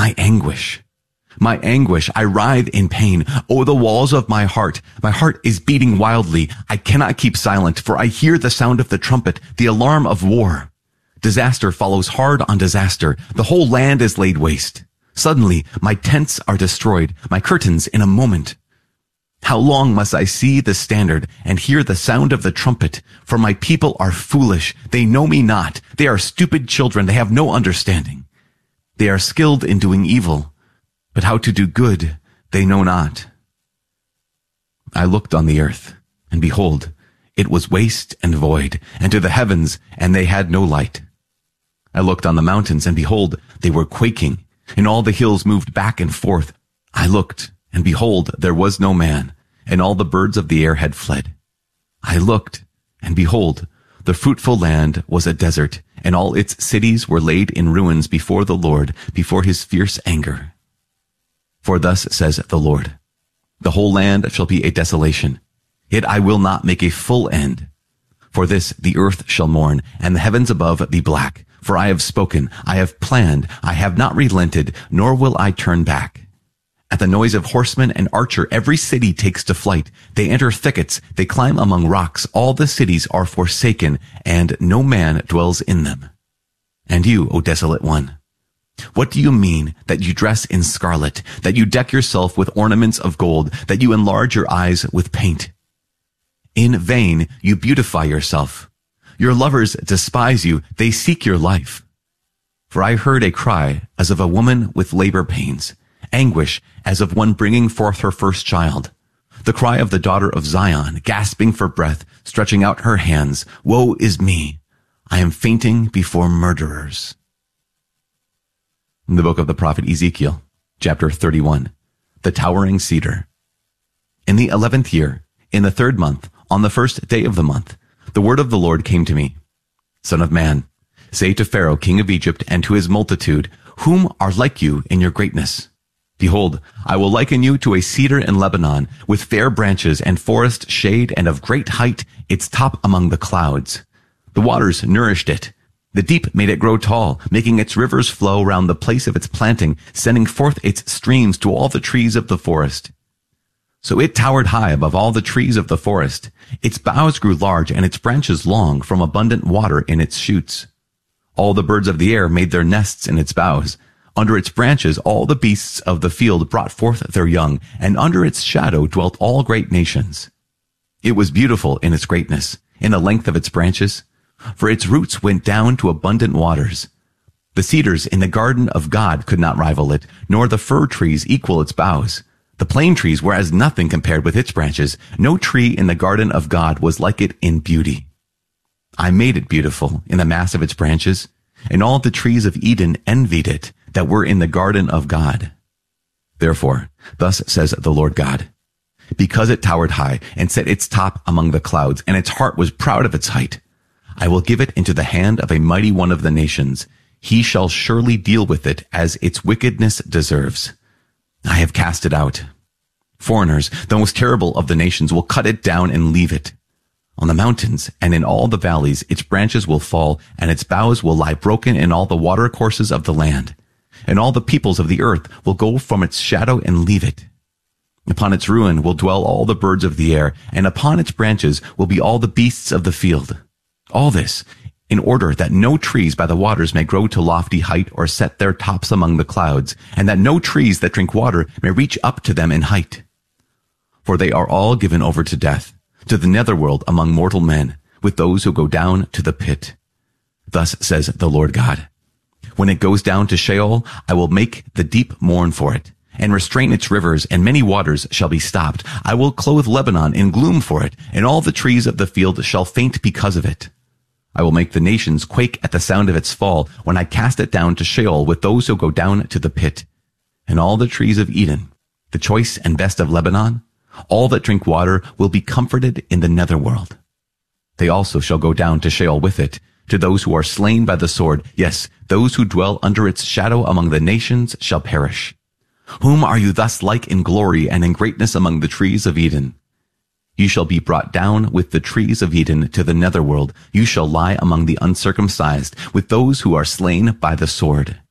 my anguish. My anguish, I writhe in pain. Oh, the walls of my heart is beating wildly. I cannot keep silent, for I hear the sound of the trumpet, the alarm of war. Disaster follows hard on disaster. The whole land is laid waste. Suddenly, my tents are destroyed, my curtains in a moment. How long must I see the standard and hear the sound of the trumpet? For my people are foolish. They know me not. They are stupid children. They have no understanding. They are skilled in doing evil, but how to do good they know not. I looked on the earth, and behold, it was waste and void, and to the heavens, and they had no light. I looked on the mountains, and behold, they were quaking, and all the hills moved back and forth. I looked, and behold, there was no man, and all the birds of the air had fled. I looked, and behold, the fruitful land was a desert, and all its cities were laid in ruins before the Lord, before his fierce anger. For thus says the Lord, the whole land shall be a desolation, yet I will not make a full end. For this the earth shall mourn, and the heavens above be black. For I have spoken, I have planned, I have not relented, nor will I turn back. At the noise of horseman and archer, every city takes to flight. They enter thickets, they climb among rocks. All the cities are forsaken, and no man dwells in them. And you, O desolate one, what do you mean that you dress in scarlet, that you deck yourself with ornaments of gold, that you enlarge your eyes with paint? In vain you beautify yourself. Your lovers despise you, they seek your life. For I heard a cry as of a woman with labor pains, anguish as of one bringing forth her first child. The cry of the daughter of Zion, gasping for breath, stretching out her hands. Woe is me! I am fainting before murderers. In the book of the prophet Ezekiel, chapter 31, the towering cedar. In the 11th year, in the 3rd month, on the 1st day of the month, the word of the Lord came to me. Son of man, say to Pharaoh, king of Egypt, and to his multitude, whom are like you in your greatness? Behold, I will liken you to a cedar in Lebanon, with fair branches and forest shade, and of great height, its top among the clouds. The waters nourished it. The deep made it grow tall, making its rivers flow round the place of its planting, sending forth its streams to all the trees of the forest. So it towered high above all the trees of the forest. Its boughs grew large and its branches long from abundant water in its shoots. All the birds of the air made their nests in its boughs. Under its branches all the beasts of the field brought forth their young, and under its shadow dwelt all great nations. It was beautiful in its greatness, in the length of its branches, for its roots went down to abundant waters. The cedars in the garden of God could not rival it, nor the fir trees equal its boughs. The plane trees were as nothing compared with its branches. No tree in the garden of God was like it in beauty. I made it beautiful in the mass of its branches, and all the trees of Eden envied it that were in the garden of God. Therefore, thus says the Lord God, because it towered high and set its top among the clouds, and its heart was proud of its height, I will give it into the hand of a mighty one of the nations. He shall surely deal with it as its wickedness deserves. I have cast it out. Foreigners, the most terrible of the nations, will cut it down and leave it. On the mountains and in all the valleys, its branches will fall, and its boughs will lie broken in all the water courses of the land. And all the peoples of the earth will go from its shadow and leave it. Upon its ruin will dwell all the birds of the air, and upon its branches will be all the beasts of the field. All this, in order that no trees by the waters may grow to lofty height or set their tops among the clouds, and that no trees that drink water may reach up to them in height. For they are all given over to death, to the netherworld among mortal men, with those who go down to the pit. Thus says the Lord God, when it goes down to Sheol, I will make the deep mourn for it, and restrain its rivers, and many waters shall be stopped. I will clothe Lebanon in gloom for it, and all the trees of the field shall faint because of it. I will make the nations quake at the sound of its fall, when I cast it down to Sheol with those who go down to the pit. And all the trees of Eden, the choice and best of Lebanon, all that drink water will be comforted in the netherworld. They also shall go down to Sheol with it, to those who are slain by the sword. Yes, those who dwell under its shadow among the nations shall perish. Whom are you thus like in glory and in greatness among the trees of Eden? You shall be brought down with the trees of Eden to the netherworld. You shall lie among the uncircumcised, with those who are slain by the sword.